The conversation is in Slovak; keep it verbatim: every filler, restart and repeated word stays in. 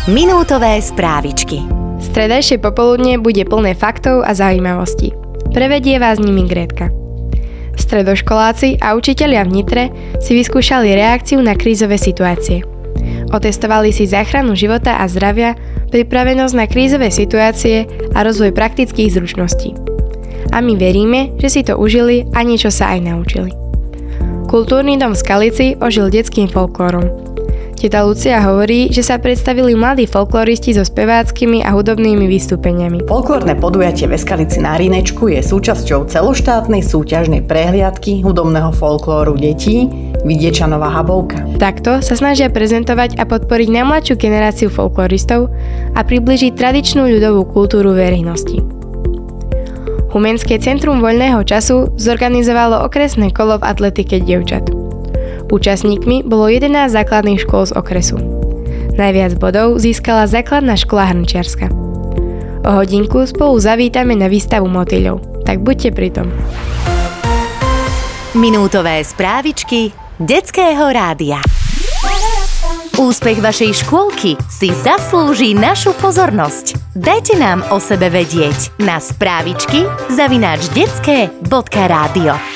Minútové správičky. Stredajšie popoludne bude plné faktov a zaujímavostí. Prevedie vás nimi Grétka. Stredoškoláci a učitelia v Nitre si vyskúšali reakciu na krízové situácie. Otestovali si záchranu života a zdravia, pripravenosť na krízové situácie a rozvoj praktických zručností. A my veríme, že si to užili a niečo sa aj naučili. Kultúrny dom v Skalici ožil detským folklórom. Teta Lucia hovorí, že sa predstavili mladí folkloristi so speváckými a hudobnými vystúpeniami. Folklórne podujatie v Skalici na Rínečku je súčasťou celoštátnej súťažnej prehliadky hudobného folklóru detí Vidiečanová Habovka. Takto sa snažia prezentovať a podporiť najmladšiu generáciu folkloristov a približiť tradičnú ľudovú kultúru verejnosti. Humenské centrum voľného času zorganizovalo okresné kolo v atletike dievčat. Účastníkmi bolo jedenásť základných škôl z okresu. Najviac bodov získala základná škola Hrnčiarska. O hodinku spolu zavítame na výstavu motýľov, tak buďte pri tom. Minútové správičky Detského rádia. Úspech vašej škôlky si zaslúži našu pozornosť. Dajte nám o sebe vedieť na správičky zavináč detské bodka rádio.